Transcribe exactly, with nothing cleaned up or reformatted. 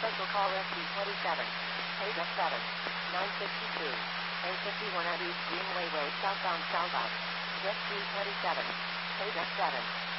Special call S D twenty-seven. Page F seven. nine fifty-two. A fifty-one at East Greenway Road southbound southbound. Jet three twenty-seven. Page F seven.